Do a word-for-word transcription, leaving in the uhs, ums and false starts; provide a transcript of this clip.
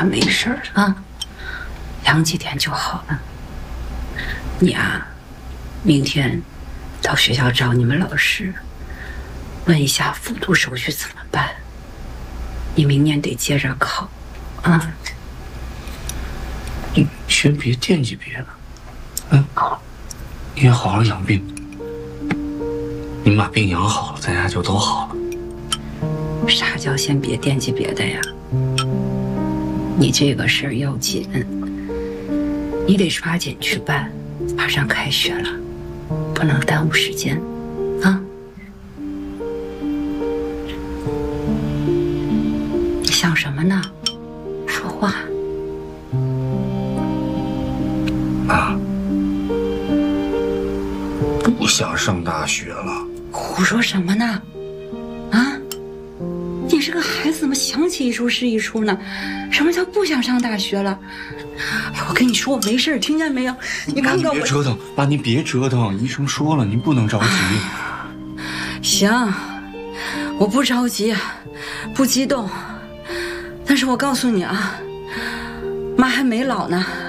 没事儿啊，养几天就好了。你啊，明天到学校找你们老师，问一下复读手续怎么办。你明年得接着考，啊。 你先别惦记别的，嗯，你也好好养病。你们把病养好了，咱家就都好了。 啥叫先别惦记别的呀？你这个事儿要紧，你得抓紧去办，马上开学了，不能耽误时间，啊！你想什么呢？说话。 妈，不想上大学了。 胡说什么呢？啊！你这个孩子怎么想起一出是一出呢？什么叫不想上大学了？哎，我跟你说，我没事，听见没有？你看看我。 别折腾，妈，您别折腾。医生说了，您不能着急。 行，我不着急，不激动。但是我告诉你啊，妈还没老呢。